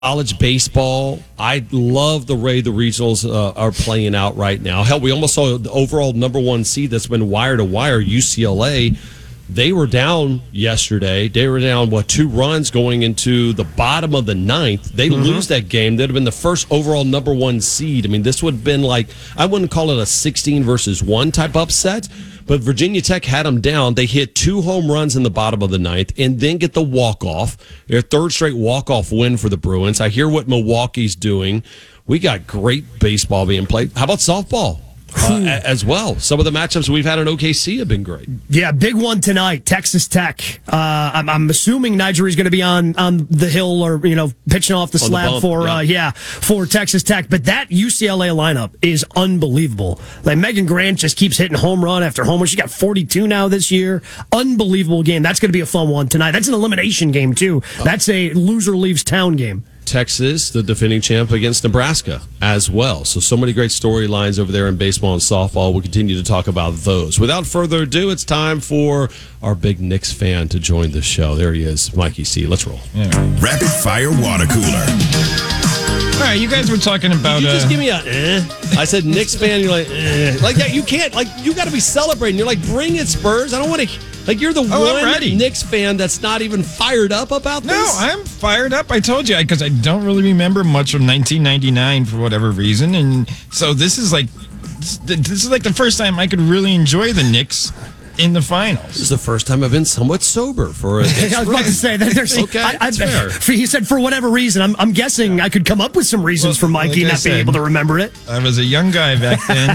college baseball. I love the way the regionals are playing out right now. Hell, we almost saw the overall number one seed that's been wire to wire, UCLA. They were down yesterday. They were down, 2 runs going into the bottom of the ninth. They lose that game. They'd have been the first overall number one seed. I mean, this would have been like, I wouldn't call it a 16 versus 1 type upset, but Virginia Tech had them down. They hit 2 home runs in the bottom of the ninth and then get the walk-off. Their third straight walk-off win for the Bruins. I hear what Milwaukee's doing. We got great baseball being played. How about softball? As well. Some of the matchups we've had in OKC have been great. Yeah, big one tonight, Texas Tech. I'm assuming Nigeria's going to be on the hill or, pitching off the slab for Texas Tech. But that UCLA lineup is unbelievable. Like Megan Grant just keeps hitting home run after home run. She got 42 now this year. Unbelievable game. That's going to be a fun one tonight. That's an elimination game, too. That's a loser leaves town game. Texas, the defending champ, against Nebraska as well. So many great storylines over there in baseball and softball. We'll continue to talk about those. Without further ado, it's time for our big Knicks fan to join the show. There he is, Mikey C. Let's roll. Yeah. Rapid Fire Water Cooler. All right, you guys were talking about... Did you just give me a I said Knicks fan, you're like, Like, yeah, you can't. Like, you got to be celebrating. You're like, bring it, Spurs. I don't want to... Like, you're the one Knicks fan that's not even fired up about this? No, I'm fired up. I told you, because I don't really remember much from 1999 for whatever reason. And so this is like the first time I could really enjoy the Knicks in the finals. This is the first time I've been somewhat sober for a Knicks I was about to say that there's fair. He said for whatever reason. I'm guessing I could come up with some reasons for Mikey not being able to remember it. I was a young guy back then.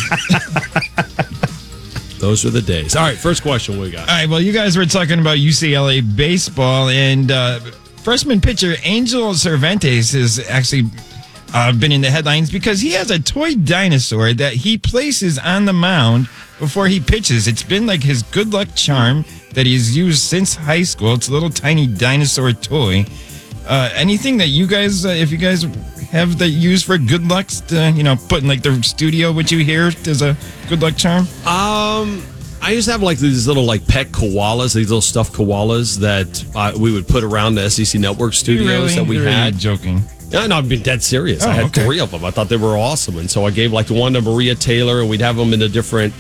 Those are the days. All right, first question we got. All right, well, you guys were talking about UCLA baseball, and freshman pitcher Angel Cervantes has actually been in the headlines because he has a toy dinosaur that he places on the mound before he pitches. It's been like his good luck charm that he's used since high school. It's a little tiny dinosaur toy. Anything that you guys, if you guys have that used for good luck, put in like the studio, what you hear as a good luck charm? I used to have like these little like pet koalas, these little stuffed koalas that we would put around the SEC Network studios that we had. Joking. No, I've been dead serious. I had 3 of them. I thought they were awesome, and so I gave like one to Maria Taylor, and we'd have them in a different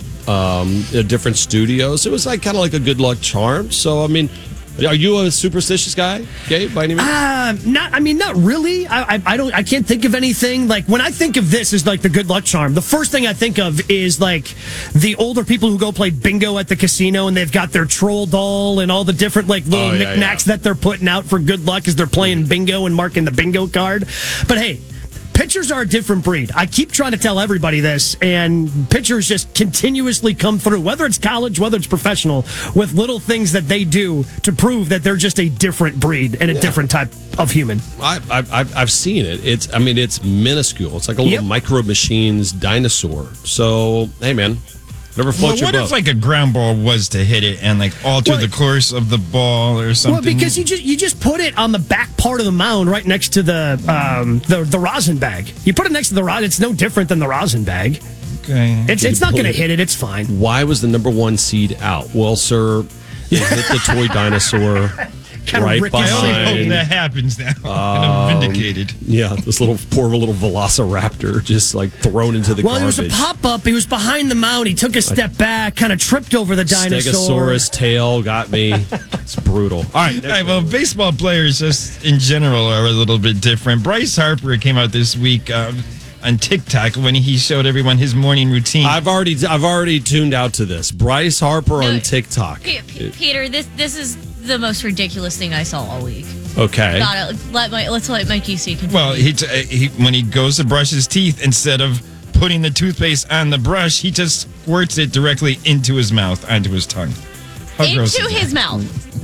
studios. It was like kind of like a good luck charm. So I mean. Are you a superstitious guy, Gabe, by any means? Not really. I can't think of anything. Like, when I think of this as, like, the good luck charm, the first thing I think of is, like, the older people who go play bingo at the casino and they've got their troll doll and all the different, like, little knickknacks that they're putting out for good luck as they're playing bingo and marking the bingo card. But, hey, pitchers are a different breed. I keep trying to tell everybody this, and pitchers just continuously come through, whether it's college, whether it's professional, with little things that they do to prove that they're just a different breed and a different type of human. I've seen it. It's minuscule. It's like a little Micro Machines dinosaur. So, hey, man. Whatever floats your boat. What if like a ground ball was to hit it and like alter the course of the ball or something? Well, because you just put it on the back part of the mound, right next to the rosin bag. You put it next to the rosin. It's no different than the rosin bag. Okay, it's not going to hit it. It's fine. Why was the number one seed out? Well, sir, it hit the toy dinosaur. Right behind. I hope that happens now. And I'm vindicated. Yeah, this poor little velociraptor just like thrown into the garbage. Well, there was a pop-up. He was behind the mound. He took a step back, kind of tripped over the dinosaur. Stegosaurus tail got me. It's brutal. All right. Well, baseball players just in general are a little bit different. Bryce Harper came out this week on TikTok when he showed everyone his morning routine. I've already tuned out to this. Bryce Harper on TikTok. Peter, this is the most ridiculous thing I saw all week. Okay. Let's let Mikey see. Well, he when he goes to brush his teeth, instead of putting the toothpaste on the brush, he just squirts it directly into his mouth, onto his tongue. Into his mouth.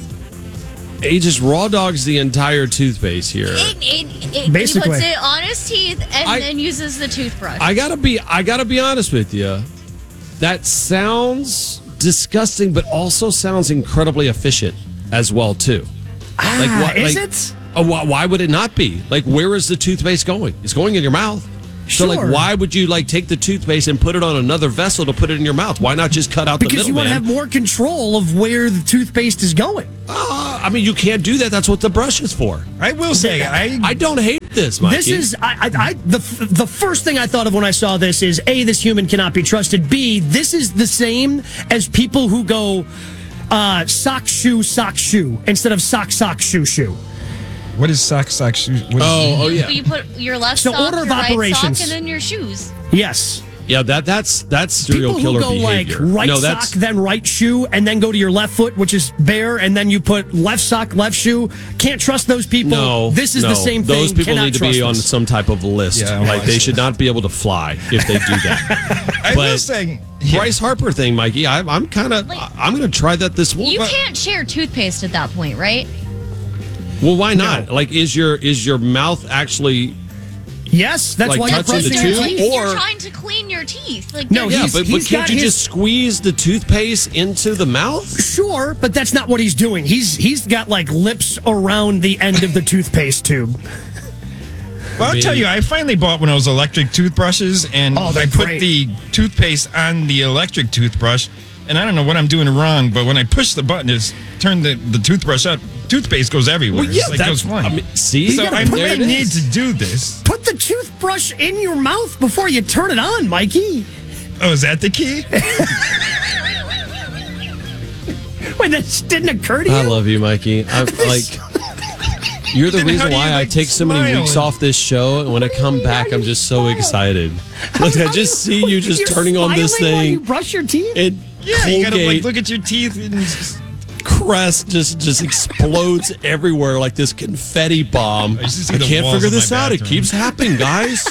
He just raw dogs the entire toothpaste here. Basically, he puts it on his teeth and then uses the toothbrush. I gotta be honest with you. That sounds disgusting, but also sounds incredibly efficient as well too. Is it? Why would it not be? Like, where is the toothpaste going? It's going in your mouth. So, like, Sure. why would you, like, take the toothpaste and put it on another vessel to put it in your mouth? Why not just cut out Because the you want to middleman? have more control of where the toothpaste is going. I mean, you can't do that. That's what the brush is for. I will say, I don't hate this, Mikey. This is the first thing I thought of when I saw this is A, this human cannot be trusted. B, this is the same as people who go sock shoe instead of sock shoe shoe. what is sock shoe? Oh, yeah. You put your left So sock, order of your right operations. sock, and then your shoes. Yes. Yeah, that's serial People killer who go behavior. like right no, sock, that's then right shoe, and then go to your left foot, which is bare, and then you put left sock, left shoe. Can't trust those people. no. This is no. the same thing. Those people Cannot need to trust be on this. some type of list. Yeah, like they I should not be able to fly if they do that. I will but say, Bryce Harper thing, Mikey. I'm kind of. I'm going to try that this week. You can't share toothpaste at that point, right? Well, why not? Like, is your mouth actually? Yes, that's Like why you're touching the brushing your tooth? teeth. You're Or- trying to clean your teeth. Like, No, they're- Yeah, He's- but he's can't got you his- just squeeze the toothpaste into the mouth? Sure, but that's not what he's doing. He's got like lips around the end of the toothpaste tube. well, I'll tell you, I finally bought one of those electric toothbrushes, and Oh, they're I put great. the toothpaste on the electric toothbrush, and I don't know what I'm doing wrong, but when I push the button, it's turn the toothbrush up, toothpaste goes everywhere. Well, yeah, It's like that's. goes flying. I mean, see, so gotta I put really there it need is. to do this. Put the toothbrush in your mouth before you turn it on, Mikey. Oh, is that the key? Wait, that didn't occur to you? I love you, Mikey. I'm like. You're the Then how reason do you, why I like, take so many smile weeks and- off this show, and when I come back, I'm just so excited. Look, I just see you just You're turning on this smiling while you thing. brush your teeth? It Yeah, you gotta like Colgate look at your teeth and just, Crest just explodes everywhere like this confetti bomb. I used to see I the can't walls figure of my this out. It bathroom. keeps happening, guys.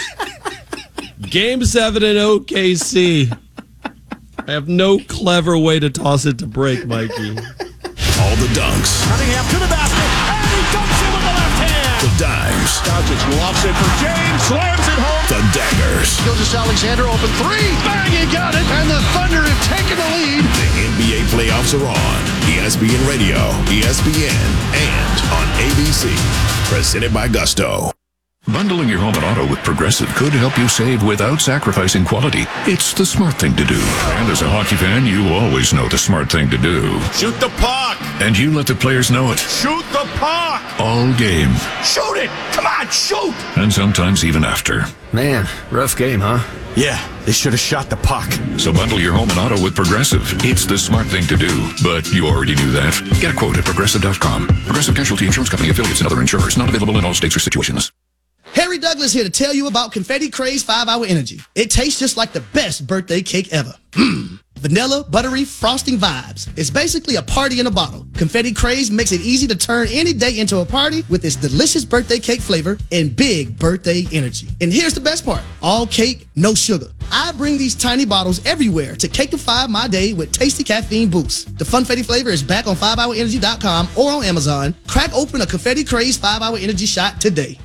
Game 7 in OKC. I have no clever way to toss it to break, Mikey. All the dunks, Cunningham to the basket, and he dunks it with the left hand. the dimes, Doncic lofts it for James, slams it home. the daggers. Gilgeous Alexander open three, bang, he got it, and the Thunder have taken the lead. The NBA playoffs are on. ESPN Radio, ESPN, and on ABC. Presented by Gusto. Bundling your home and auto with Progressive could help you save without sacrificing quality. It's the smart thing to do. And as a hockey fan, you always know the smart thing to do. Shoot the puck. And you let the players know it Shoot the puck. all game, Shoot it. Come on, shoot. and sometimes even after. Man, rough game, huh? Yeah, they should have shot the puck. So bundle your home and auto with Progressive. It's the smart thing to do. But you already knew that. Get a quote at Progressive.com. Progressive Casualty Insurance Company affiliates and other insurers. Not available in all states or situations. Harry Douglas here to tell you about Confetti Craze 5-Hour Energy. It tastes just like the best birthday cake ever. Vanilla, buttery, frosting vibes. It's basically a party in a bottle. Confetti Craze makes it easy to turn any day into a party with its delicious birthday cake flavor and big birthday energy. And here's the best part. All cake, no sugar. I bring these tiny bottles everywhere to cakeify my day with tasty caffeine boosts. The Funfetti flavor is back on 5hourenergy.com or on Amazon. Crack open a Confetti Craze 5-Hour Energy shot today.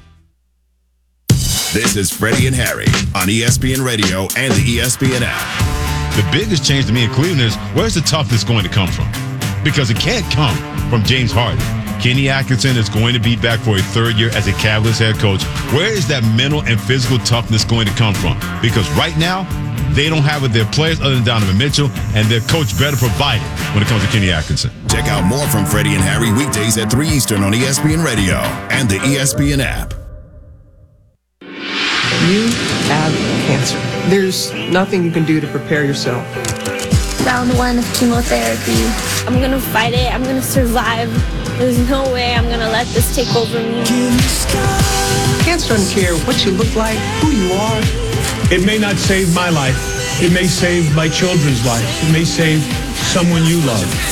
This is Freddie and Harry on ESPN Radio and the ESPN app. The biggest change to me in Cleveland is where's the toughness going to come from? Because it can't come from James Harden. Kenny Atkinson is going to be back for a third year as a Cavaliers head coach. Where is that mental and physical toughness going to come from? Because right now, they don't have it. Their players other than Donovan Mitchell, and their coach better provide it when it comes to Kenny Atkinson. Check out more from Freddie and Harry weekdays at 3 Eastern on ESPN Radio and the ESPN app. You have cancer. There's nothing you can do to prepare yourself. Round 1 of chemotherapy. I'm gonna fight it. I'm gonna survive. There's no way I'm gonna let this take over me. Cancer doesn't care what you look like, who you are. It may not save my life. It may save my children's lives. It may save someone you love.